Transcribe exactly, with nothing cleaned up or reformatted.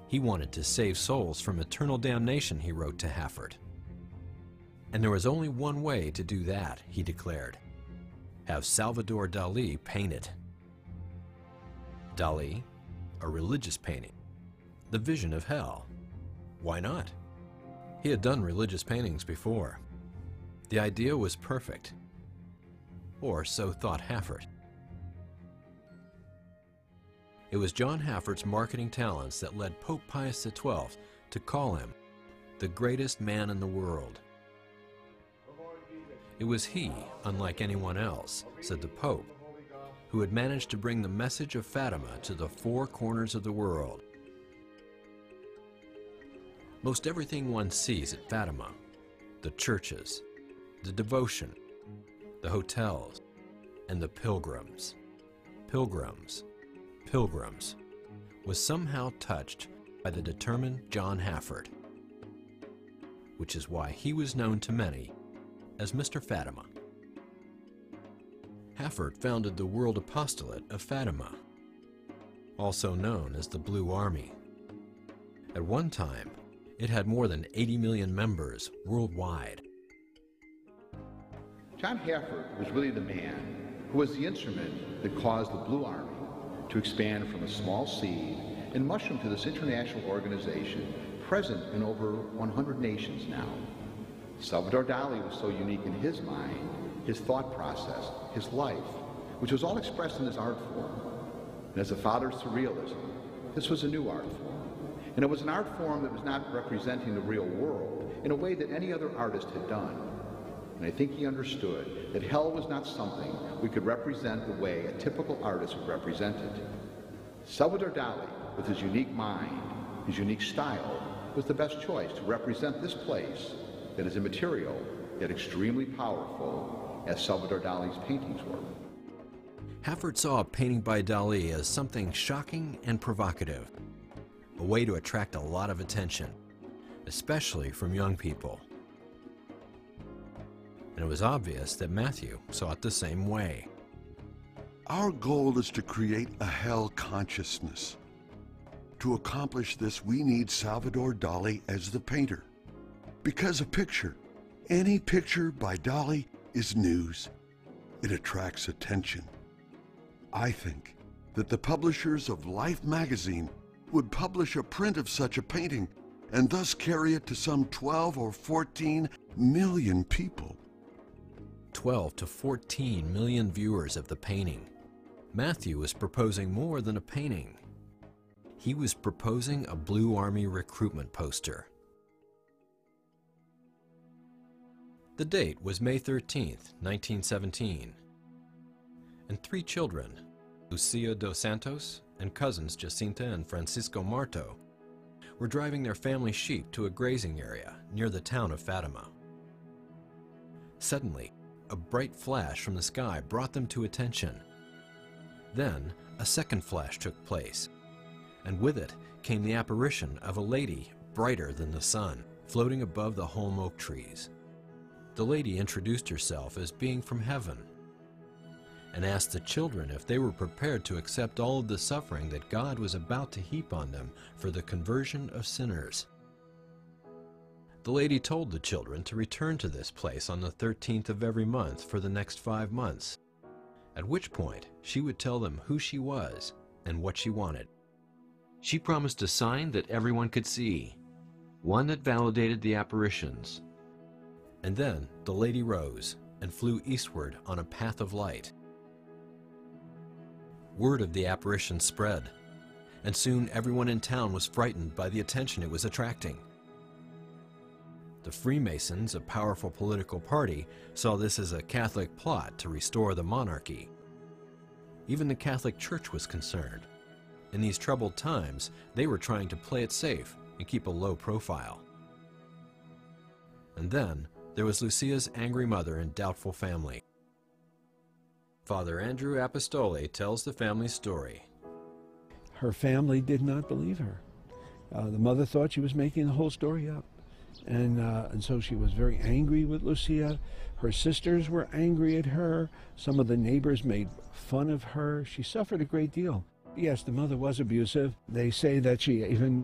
He wanted to save souls from eternal damnation, he wrote to Hafford. And there was only one way to do that, he declared. Have Salvador Dali paint it. Dali, a religious painting, the vision of hell. Why not? He had done religious paintings before. The idea was perfect. Or so thought Hafford. It was John Hafford's marketing talents that led Pope Pius the twelfth to call him the greatest man in the world. It was he, unlike anyone else, said the Pope, who had managed to bring the message of Fatima to the four corners of the world. Most everything one sees at Fatima, the churches, the devotion, the hotels, and the pilgrims, pilgrims, pilgrims, was somehow touched by the determined John Hafford, which is why he was known to many as Mister Fatima. Hafford founded the World Apostolate of Fatima, also known as the Blue Army. At one time, it had more than eighty million members worldwide. John Hafford was really the man who was the instrument that caused the Blue Army to expand from a small seed and mushroom to this international organization present in over one hundred nations now. Salvador Dali was so unique in his mind, his thought process, his life, which was all expressed in his art form. And as a father of surrealism, this was a new art form. And it was an art form that was not representing the real world in a way that any other artist had done. And I think he understood that hell was not something we could represent the way a typical artist would represent it. Salvador Dali, with his unique mind, his unique style, was the best choice to represent this place that is immaterial, yet extremely powerful, as Salvador Dali's paintings were. Hafford saw a painting by Dali as something shocking and provocative, a way to attract a lot of attention, especially from young people. And it was obvious that Matthew saw it the same way. Our goal is to create a hell consciousness. To accomplish this, we need Salvador Dali as the painter. Because a picture, any picture by Dali, is news. It attracts attention. I think that the publishers of Life magazine would publish a print of such a painting and thus carry it to some twelve or fourteen million people. twelve to fourteen million viewers of the painting. Matthew was proposing more than a painting. He was proposing a Blue Army recruitment poster. The date was May thirteenth, nineteen seventeen, and three children, Lucia dos Santos and cousins Jacinta and Francisco Marto, were driving their family sheep to a grazing area near the town of Fatima. Suddenly, a bright flash from the sky brought them to attention. Then, a second flash took place, and with it came the apparition of a lady brighter than the sun, floating above the holm oak trees. The lady introduced herself as being from heaven and asked the children if they were prepared to accept all of the suffering that God was about to heap on them for the conversion of sinners. The lady told the children to return to this place on the thirteenth of every month for the next five months, at which point she would tell them who she was and what she wanted. She promised a sign that everyone could see, one that validated the apparitions. And then the lady rose and flew eastward on a path of light. Word of the apparition spread, and soon everyone in town was frightened by the attention it was attracting. The Freemasons, a powerful political party, saw this as a Catholic plot to restore the monarchy. Even the Catholic Church was concerned. In these troubled times, they were trying to play it safe and keep a low profile. And then there was Lucia's angry mother and doubtful family. Father Andrew Apostoli tells the family's story. Her family did not believe her. Uh, the mother thought she was making the whole story up. And, uh, and so she was very angry with Lucia. Her sisters were angry at her. Some of the neighbors made fun of her. She suffered a great deal. Yes, the mother was abusive. They say that she even